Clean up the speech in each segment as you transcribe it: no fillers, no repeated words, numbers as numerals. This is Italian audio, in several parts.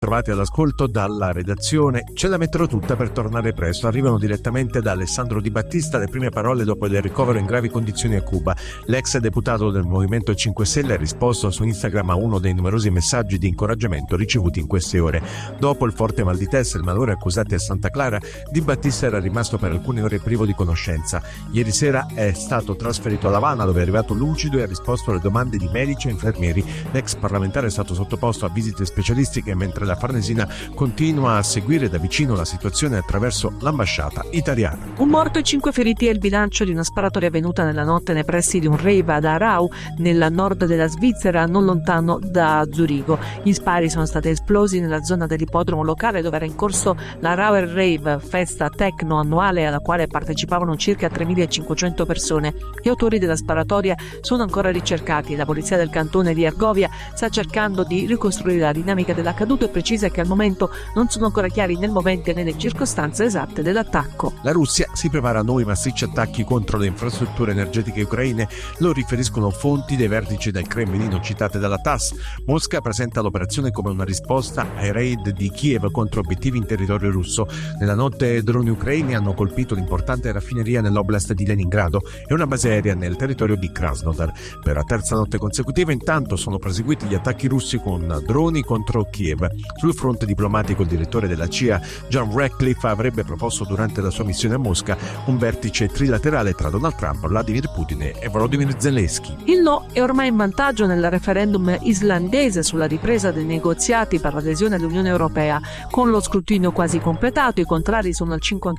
Trovati all'ascolto dalla redazione. Ce la metterò tutta per tornare presto. Arrivano direttamente da Alessandro Di Battista le prime parole dopo il ricovero in gravi condizioni a Cuba. L'ex deputato del Movimento 5 Stelle ha risposto su Instagram a uno dei numerosi messaggi di incoraggiamento ricevuti in queste ore. Dopo il forte mal di testa e il malore accusati a Santa Clara, Di Battista era rimasto per alcune ore privo di conoscenza. Ieri sera è stato trasferito a La Habana, dove è arrivato lucido e ha risposto alle domande di medici e infermieri. L'ex parlamentare è stato sottoposto a visite specialistiche, mentre la Farnesina continua a seguire da vicino la situazione attraverso l'ambasciata italiana. Un morto e 5 feriti è il bilancio di una sparatoria avvenuta nella notte nei pressi di un rave ad Aarau, nel nord della Svizzera, non lontano da Zurigo. Gli spari sono stati esplosi nella zona dell'ippodromo locale dove era in corso la Rauer Rave, festa techno annuale alla quale partecipavano circa 3.500 persone. Gli autori della sparatoria sono ancora ricercati. La polizia del cantone di Argovia sta cercando di ricostruire la dinamica dell'accaduto e precisa che al momento non sono ancora chiari né il momento né le circostanze esatte dell'attacco. La Russia si prepara a nuovi massicci attacchi contro le infrastrutture energetiche ucraine, lo riferiscono fonti dei vertici del Cremlino citate dalla TASS. Mosca presenta l'operazione come una risposta ai raid di Kiev contro obiettivi in territorio russo. Nella notte droni ucraini hanno colpito l'importante raffineria nell'oblast di Leningrado e una base aerea nel territorio di Krasnodar. Per la terza notte consecutiva intanto sono proseguiti gli attacchi russi con droni contro Kiev. Sul fronte diplomatico il direttore della CIA, John Ratcliffe, avrebbe proposto durante la sua missione a Mosca un vertice trilaterale tra Donald Trump, Vladimir Putin e Volodymyr Zelensky. Il no è ormai in vantaggio nel referendum islandese sulla ripresa dei negoziati per l'adesione all'Unione Europea. Con lo scrutinio quasi completato, i contrari sono al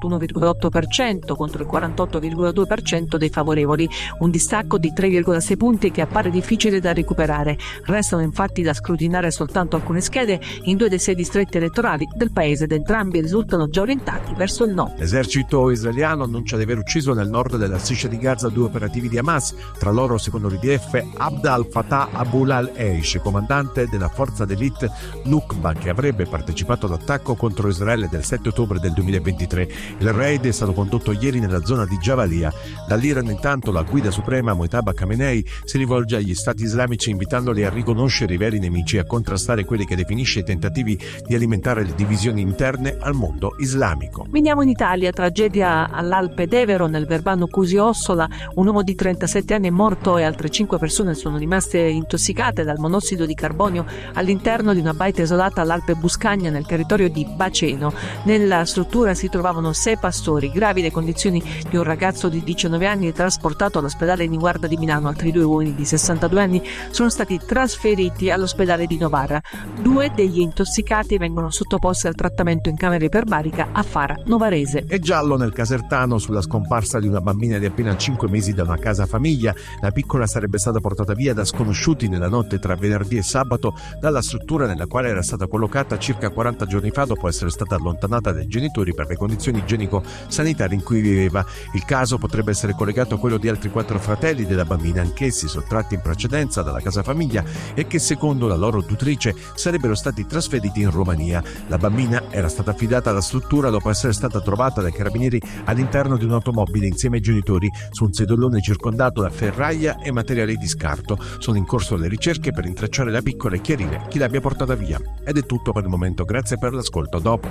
51,8% contro il 48,2% dei favorevoli, un distacco di 3,6 punti che appare difficile da recuperare. Restano infatti da scrutinare soltanto alcune schede in 2 dei 6 distretti elettorali del paese ed entrambi risultano già orientati verso il no. L'esercito israeliano annuncia di aver ucciso nel nord della striscia di Gaza 2 operativi di Hamas, tra loro, secondo l'IDF, Abd al-Fattah Abu al-Eish, comandante della forza d'élite Nukba, che avrebbe partecipato all'attacco contro Israele del 7 ottobre del 2023. Il raid è stato condotto ieri nella zona di Jabalia. Dall'Iran intanto la guida suprema Mojtaba Khamenei si rivolge agli stati islamici invitandoli a riconoscere i veri nemici e a contrastare quelli che definisce i tentativi di alimentare le divisioni interne al mondo islamico. Veniamo in Italia. Tragedia all'Alpe d'Evero, nel Verbano Cusio-Ossola. Un uomo di 37 anni è morto e altre 5 persone sono rimaste intossicate dal monossido di carbonio all'interno di una baita isolata all'Alpe Buscagna nel territorio di Baceno. Nella struttura si trovavano 6 pastori. Gravi le condizioni di un ragazzo di 19 anni trasportato all'ospedale Niguarda di Milano. Altri 2 uomini di 62 anni sono stati trasferiti all'ospedale di Novara. 2 degli intossicati vengono sottoposti al trattamento in camera iperbarica a Fara Novarese. È giallo nel Casertano sulla scomparsa di una bambina di appena 5 mesi da una casa famiglia. La piccola sarebbe stata portata via da sconosciuti nella notte tra venerdì e sabato dalla struttura nella quale era stata collocata circa 40 giorni fa dopo essere stata allontanata dai genitori per le condizioni igienico-sanitarie in cui viveva. Il caso potrebbe essere collegato a quello di altri 4 fratelli della bambina, anch'essi sottratti in precedenza dalla casa famiglia e che secondo la loro tutrice sarebbero stati trasferiti in Romania. La bambina era stata affidata alla struttura dopo essere stata trovata dai carabinieri all'interno di un'automobile insieme ai genitori su un sedolone circondato da ferraglia e materiali di scarto. Sono in corso le ricerche per intracciare la piccola e chiarire chi l'abbia portata via. Ed è tutto per il momento, grazie per l'ascolto, dopo.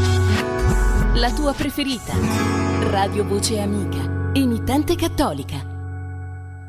La tua preferita, Radio Voce Amica, emittente cattolica.